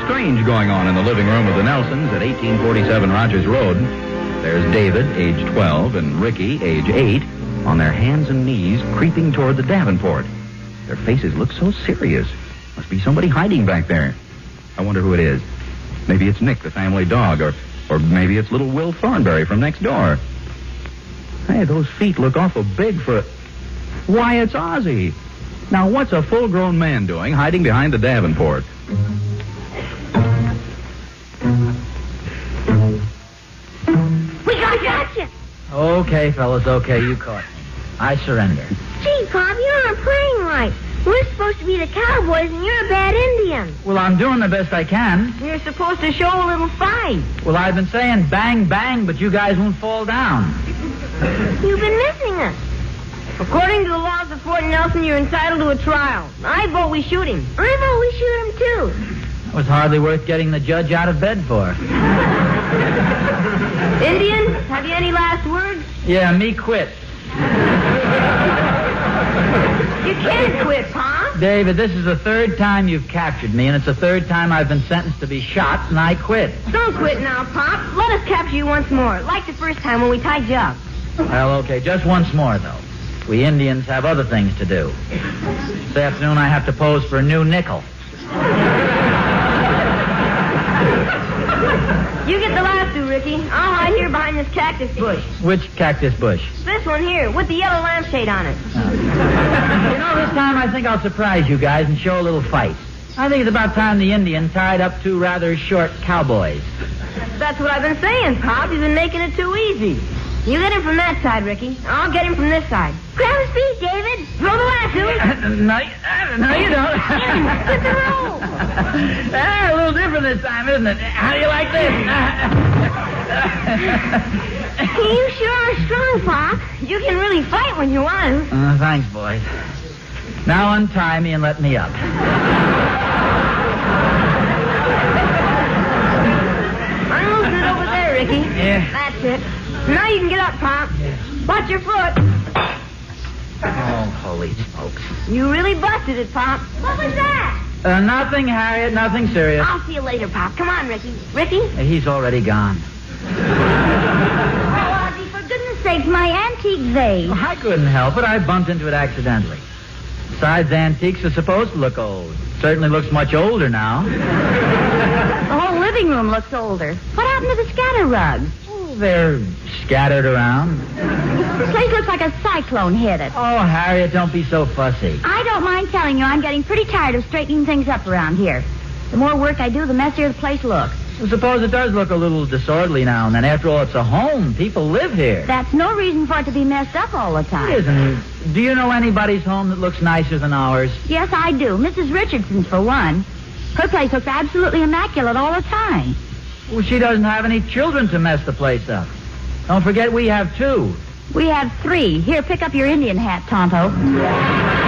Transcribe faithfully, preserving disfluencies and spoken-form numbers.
strange going on in the living room of the Nelsons at eighteen forty-seven Rogers Road. There's David, age twelve, and Ricky, age eight, on their hands and knees creeping toward the Davenport. Their faces look so serious. Must be somebody hiding back there. I wonder who it is. Maybe it's Nick, the family dog, or, or maybe it's little Will Thornberry from next door. Hey, those feet look awful big for... Why, it's Ozzie. Now, what's a full-grown man doing hiding behind the Davenport? We got you! Okay, fellas, okay, you caught me. I surrender. Gee, Pop, you're not playing right. We're supposed to be the cowboys, and you're a bad Indian. Well, I'm doing the best I can. You're supposed to show a little fight. Well, I've been saying bang, bang, but you guys won't fall down. You've been missing us. According to the laws of Fort Nelson, you're entitled to a trial. I vote we shoot him. I vote we shoot him, too. It was hardly worth getting the judge out of bed for. Indian, have you any last words? Yeah, me quit. You can't quit, Pop. David, this is the third time you've captured me, and it's the third time I've been sentenced to be shot, and I quit. Don't quit now, Pop. Let us capture you once more, like the first time when we tied you up. Well, okay, just once more, though. We Indians have other things to do. This afternoon I have to pose for a new nickel. You get the last two, Ricky. I'll hide here behind this cactus bush. Which cactus bush? This one here, with the yellow lampshade on it. Oh. You know, this time I think I'll surprise you guys and show a little fight. I think it's about time the Indian tied up two rather short cowboys. That's what I've been saying, Pop. You've been making it too easy. You get him from that side, Ricky. I'll get him from this side. Grab his feet, David. Throw the lasso. Uh, no, uh, no, you don't. Get the rope. Ah, a little different this time, isn't it? How do you like this? You sure are strong, Pop. You can really fight when you want to. Uh, thanks, boys. Now untie me and let me up. I'm moving it over there, Ricky. Yeah. That's it. Now you can get up, Pop. Watch your foot. Oh, holy smokes. You really busted it, Pop. What was that? Uh, nothing, Harriet, nothing serious. I'll see you later, Pop. Come on, Ricky. Ricky? He's already gone. Oh, Ozzie, for goodness sakes, my antique vase. Well, I couldn't help it. I bumped into it accidentally. Besides, antiques are supposed to look old. Certainly looks much older now. The whole living room looks older. What happened to the scatter rugs? They're scattered around. This place looks like a cyclone hit it. Oh, Harriet, don't be so fussy. I don't mind telling you I'm getting pretty tired of straightening things up around here. The more work I do, the messier the place looks. I suppose it does look a little disorderly now and then. After all, it's a home. People live here. That's no reason for it to be messed up all the time. It isn't. Do you know anybody's home that looks nicer than ours? Yes, I do. Missus Richardson's, for one. Her place looks absolutely immaculate all the time. Well, she doesn't have any children to mess the place up. Don't forget we have two. We have three. Here, pick up your Indian hat, Tonto.